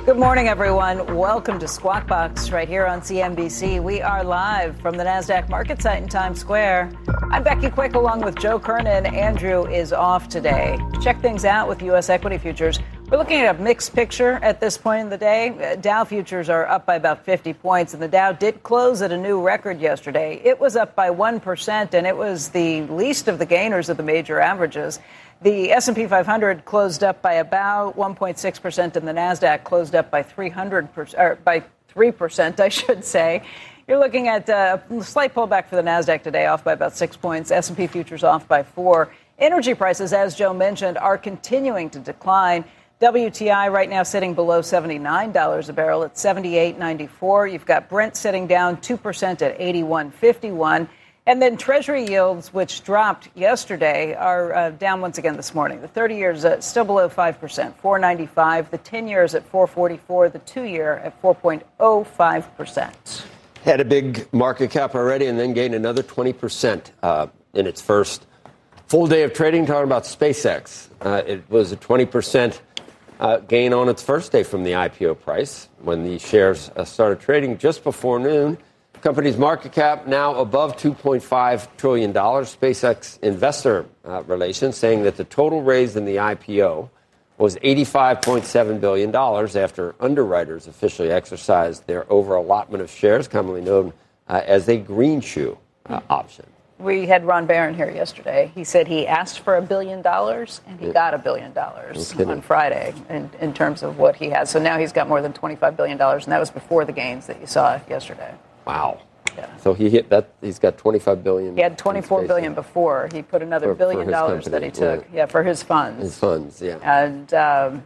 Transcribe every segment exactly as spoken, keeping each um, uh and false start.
Good morning, everyone. Welcome to Squawk Box right here on C N B C. We are live from the NASDAQ market site in Times Square. I'm Becky Quick along with Joe Kernan. Andrew is off today. To check things out with U S equity futures, we're looking at a mixed picture at this point in the day. Dow futures are up by about fifty points, and the Dow did close at a new record yesterday. It was up by one percent, and it was the least of the gainers of the major averages. The S and P five hundred closed up by about one point six percent, and the NASDAQ closed up by three hundred percent, or by three percent, I should say. You're looking at a slight pullback for the NASDAQ today, off by about six points. S and P futures off by four. Energy prices, as Joe mentioned, are continuing to decline. W T I right now sitting below seventy-nine dollars a barrel at seventy-eight ninety-four. You've got Brent sitting down two percent at eighty-one fifty-one. And then Treasury yields, which dropped yesterday, are uh, down once again this morning. The thirty years uh, still below five percent, four ninety-five. The ten years at four forty-four. The two year at four point oh five percent. Had a big market cap already and then gained another twenty percent uh, in its first full day of trading. Talking about SpaceX. Uh, it was a twenty percent uh, gain on its first day from the I P O price when the shares uh, started trading just before noon. Company's market cap now above two point five trillion dollars. SpaceX investor uh, relations saying that the total raised in the I P O was eighty-five point seven billion dollars after underwriters officially exercised their over-allotment of shares, commonly known uh, as a green shoe uh, option. We had Ron Barron here yesterday. He said he asked for a billion dollars, and he yeah. got a billion dollars on Friday in, in terms of what he has. So now he's got more than twenty-five billion dollars, and that was before the gains that you saw yesterday. Wow. Yeah. So he hit that. He's got twenty-five billion. He had twenty-four billion before. He put another for, billion for dollars company. that he took. Yeah. yeah, for his funds. His funds. Yeah. And um,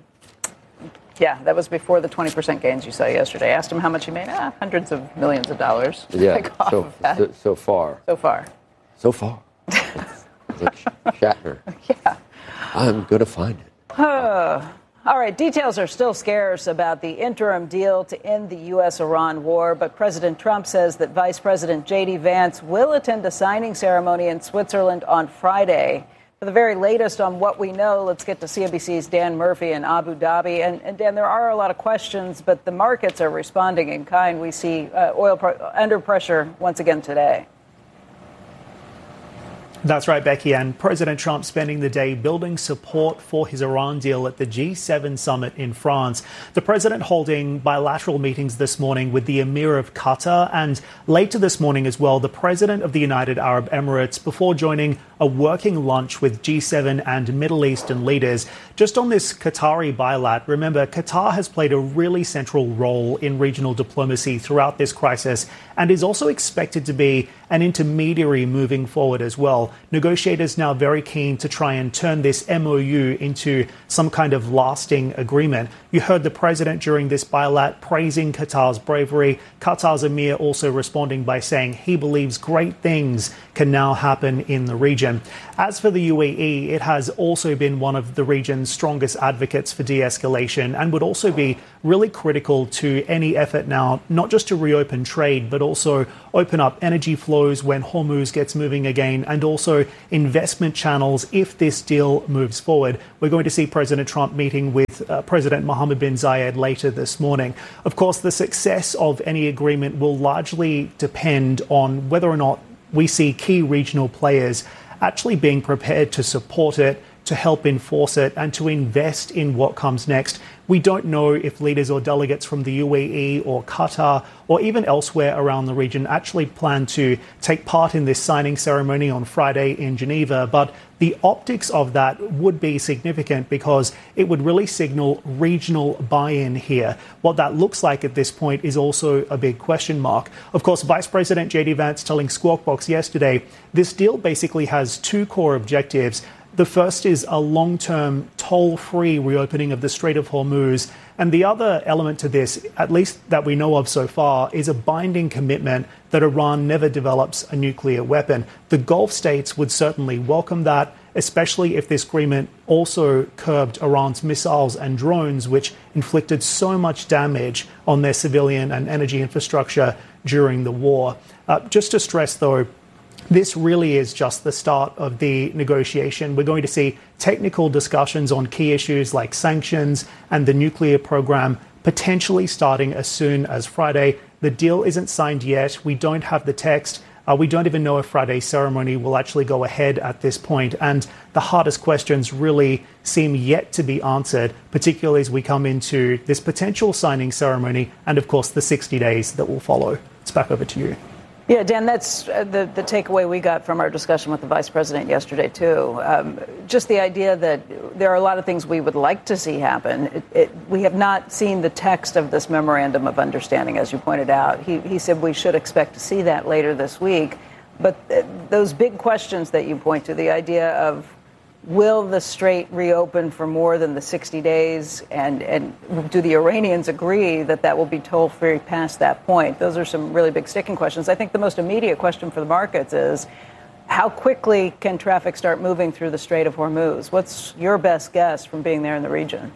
yeah, that was before the twenty percent gains you saw yesterday. I asked him how much he made. Ah, hundreds of millions of dollars. Yeah. So, so, so far. So far. So far. It's like Shatner. Yeah. I'm gonna find it. Uh, All right, details are still scarce about the interim deal to end the U S Iran war, but President Trump says that Vice President J D Vance will attend a signing ceremony in Switzerland on Friday. For the very latest on what we know, let's get to C N B C's Dan Murphy in Abu Dhabi. And, and Dan, there are a lot of questions, but the markets are responding in kind. We see uh, oil pr- under pressure once again today. That's right, Becky. And President Trump spending the day building support for his Iran deal at the G seven summit in France. The president holding bilateral meetings this morning with the Emir of Qatar, and later this morning as well, the president of the United Arab Emirates, before joining a working lunch with G seven and Middle Eastern leaders. Just on this Qatari bilat, remember, Qatar has played a really central role in regional diplomacy throughout this crisis and is also expected to be an intermediary moving forward as well. Negotiators now very keen to try and turn this M O U into some kind of lasting agreement. You heard the president during this bilat praising Qatar's bravery. Qatar's emir also responding by saying he believes great things can now happen in the region. As for the U A E, it has also been one of the region's strongest advocates for de-escalation and would also be really critical to any effort now, not just to reopen trade, but also open up energy flows when Hormuz gets moving again, and also investment channels if this deal moves forward. We're going to see President Trump meeting with uh, President Mohammed bin Zayed later this morning. Of course, the success of any agreement will largely depend on whether or not we see key regional players actually being prepared to support it, to help enforce it, and to invest in what comes next. We don't know if leaders or delegates from the U A E or Qatar or even elsewhere around the region actually plan to take part in this signing ceremony on Friday in Geneva, but the optics of that would be significant because it would really signal regional buy-in here. What that looks like at this point is also a big question mark. Of course, Vice President J D Vance telling Squawk Box yesterday, this deal basically has two core objectives. The first is a long-term toll-free reopening of the Strait of Hormuz. And the other element to this, at least that we know of so far, is a binding commitment that Iran never develops a nuclear weapon. The Gulf states would certainly welcome that, especially if this agreement also curbed Iran's missiles and drones, which inflicted so much damage on their civilian and energy infrastructure during the war. Uh, just to stress, though, this really is just the start of the negotiation. We're going to see technical discussions on key issues like sanctions and the nuclear program potentially starting as soon as Friday. The deal isn't signed yet. We don't have the text. Uh, we don't even know if Friday's ceremony will actually go ahead at this point. And the hardest questions really seem yet to be answered, particularly as we come into this potential signing ceremony and, of course, the sixty days that will follow. It's back over to you. Yeah, Dan, that's uh, the, the takeaway we got from our discussion with the vice president yesterday, too. Um, just the idea that there are a lot of things we would like to see happen. It, it, we have not seen the text of this memorandum of understanding, as you pointed out. He, he said we should expect to see that later this week. But th- those big questions that you point to, the idea of will the Strait reopen for more than the sixty days? And, and do the Iranians agree that that will be toll-free past that point? Those are some really big sticking questions. I think the most immediate question for the markets is, how quickly can traffic start moving through the Strait of Hormuz? What's your best guess from being there in the region?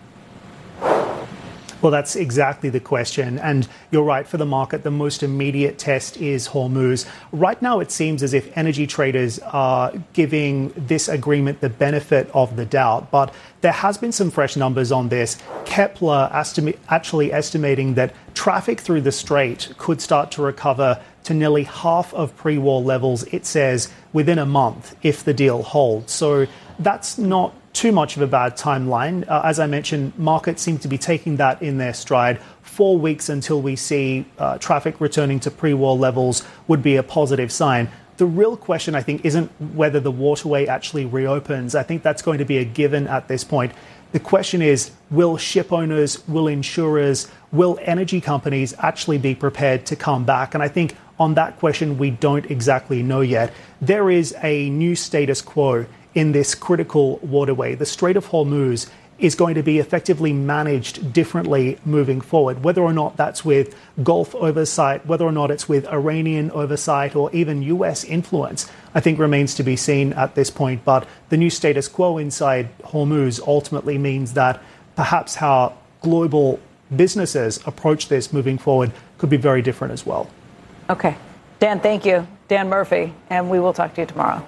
Well, that's exactly the question. And you're right, for the market, the most immediate test is Hormuz. Right now, it seems as if energy traders are giving this agreement the benefit of the doubt. But there has been some fresh numbers on this. Kepler estima- actually estimating that traffic through the Strait could start to recover to nearly half of pre-war levels, it says, within a month if the deal holds. So that's not too much of a bad timeline. Uh, as I mentioned, markets seem to be taking that in their stride. Four weeks until we see uh, traffic returning to pre-war levels would be a positive sign. The real question, I think, isn't whether the waterway actually reopens. I think that's going to be a given at this point. The question is, will ship owners, will insurers, will energy companies actually be prepared to come back? And I think on that question, we don't exactly know yet. There is a new status quo in this critical waterway. The Strait of Hormuz is going to be effectively managed differently moving forward, whether or not that's with Gulf oversight, whether or not it's with Iranian oversight or even U S influence, I think remains to be seen at this point. But the new status quo inside Hormuz ultimately means that perhaps how global businesses approach this moving forward could be very different as well. Okay. Dan, thank you. Dan Murphy, and we will talk to you tomorrow.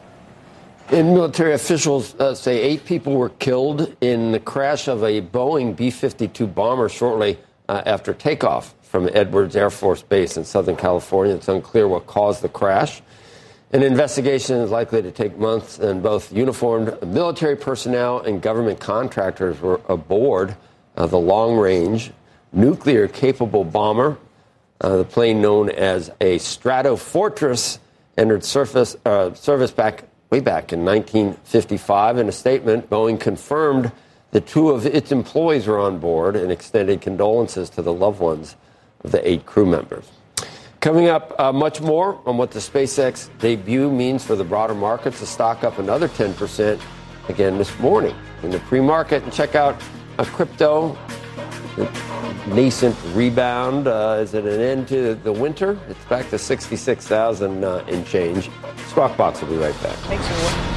And military officials uh, say eight people were killed in the crash of a Boeing B fifty-two bomber shortly uh, after takeoff from Edwards Air Force Base in Southern California. It's unclear what caused the crash. An investigation is likely to take months, and both uniformed military personnel and government contractors were aboard uh, the long-range, nuclear-capable bomber. Uh, the plane, known as a Stratofortress, entered surface, uh, service back way back in nineteen fifty-five. In a statement, Boeing confirmed that two of its employees were on board and extended condolences to the loved ones of the eight crew members. Coming up, uh, much more on what the SpaceX debut means for the broader markets. The stock up another ten percent again this morning in the pre-market. And check out uh, crypto. The nascent rebound. Uh, is it an end to the winter? It's back to sixty-six thousand uh, and change. Squawk Box will be right back. Thanks for